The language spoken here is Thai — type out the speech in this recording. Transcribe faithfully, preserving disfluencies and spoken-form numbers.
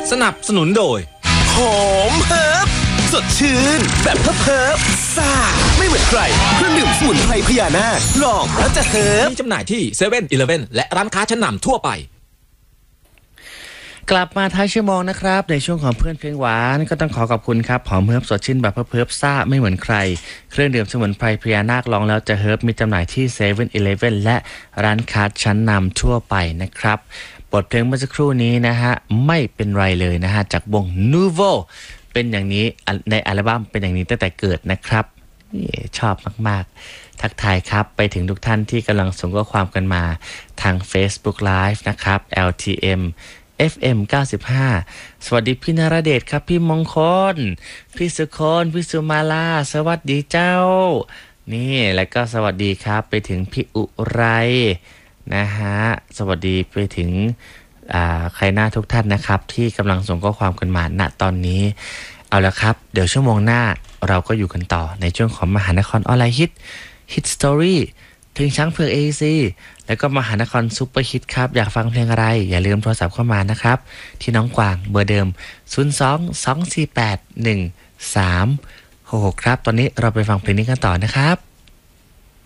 สนับสนุนโดยหอมเฮิร์บสดชื่นแบบเฮิร์บซ่าไม่เหมือนใครเครื่องดื่มสมุนไพรพญานาคลองแล้วจะเฮิร์บมีจำหน่ายที่เซเว่นอีเลฟเว่นและร้านค้าชั้นนำทั่วไปกลับมาท้ายชั่วโมงนะครับในช่วงของเพื่อนเพลงหวานก็ต้องขอขอบคุณครับหอมเฮิร์บสดชื่นแบบเฮิร์บซ่าไม่เหมือนใครเครื่องดื่มสมุนไพรพญานาคลองแล้วจะเฮิร์บมีจำหน่ายที่เซเว่นอีเลฟเว่นและร้านค้าชั้นนำทั่วไปนะครับบทเพลงเมื่อสักครู่นี้นะฮะไม่เป็นไรเลยนะฮะจากวง Nuvo เป็นอย่างนี้ในอัลบั้มเป็นอย่างนี้ตั้งแต่เกิดนะครับชอบมากๆทักทายครับไปถึงทุกท่านที่กำลังส่งข้อความกันมาทาง Facebook Live นะครับ แอล ที เอ็ม เอฟ เอ็ม เก้าสิบห้า สวัสดีพี่นรเดชครับพี่มงคลพี่สุคนพี่สุมาลาสวัสดีเจ้านี่แล้วก็สวัสดีครับไปถึงพี่อุไรนะฮะสวัสดีไปถึงใครหน้าทุกท่านนะครับที่กำลังส่งข้อความกันมาณตอนนี้เอาละครับเดี๋ยวชั่วโมงหน้าเราก็อยู่กันต่อในช่วงของมหานครออนไลน์ฮิตฮิตสตอรี่ถึงช้างเผือก เอ ซี แล้วก็มหานครซุปเปอร์ฮิตครับอยากฟังเพลงอะไรอย่าลืมโทรศัพท์เข้ามานะครับที่น้องกวางเบอร์เดิมศูนย์ สอง สอง สี่ แปด หนึ่ง สาม หก ครับตอนนี้เราไปฟังเพลงนี้กันต่อนะครับ